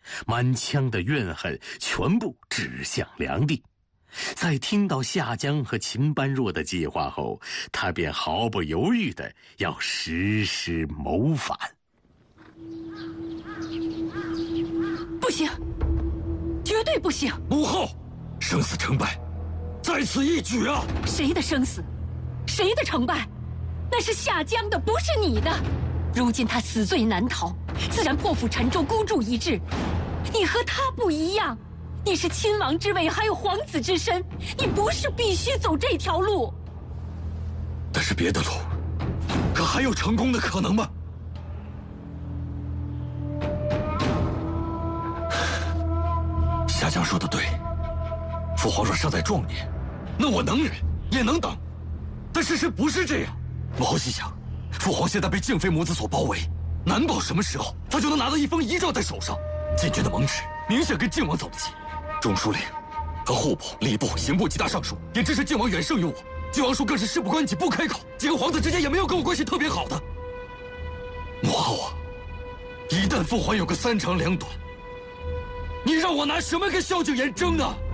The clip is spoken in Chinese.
满腔的怨恨全部指向梁帝。在听到夏江和秦般若的计划后，他便毫不犹豫地要实施谋反。 不行，绝对不行！ 母后，生死成败，在此一举啊！ 谁的生死，谁的成败，那是夏江的，不是你的。如今他死罪难逃，自然破釜沉舟，孤注一掷。你和他不一样，你是亲王之位，还有皇子之身，你不是必须走这条路。 但是别的路，可还有成功的可能吗？夏江说的对，父皇若尚在壮年，那我能忍，也能等。但事实不是这样。母后细想，父皇现在被敬妃母子所包围，难保什么时候他就能拿到一封遗诏在手上。禁军的盟旨明显跟靖王走得近，中书令和户部、礼部、刑部几大尚书也支持靖王远胜于我。靖王叔更是事不关己不开口，几个皇子之间也没有跟我关系特别好的。母后啊，一旦父皇有个三长两短，你让我拿什么跟萧景琰争啊？